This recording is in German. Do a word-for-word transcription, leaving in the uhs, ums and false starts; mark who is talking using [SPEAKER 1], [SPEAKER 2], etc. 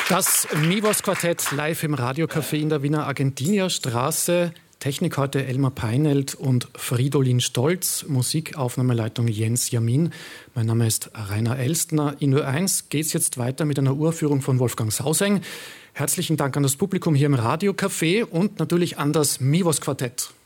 [SPEAKER 1] Das Mivos Quartett live im Radiocafé in der Wiener Argentinierstraße. Technik heute Elmar Peinelt und Fridolin Stolz. Musikaufnahmeleitung Jens Jamin. Mein Name ist Rainer Elstner. In Ö eins geht es jetzt weiter mit einer Uraufführung von Wolfgang Sauseng. Herzlichen Dank an das Publikum hier im Radiocafé und natürlich an das Mivos Quartett.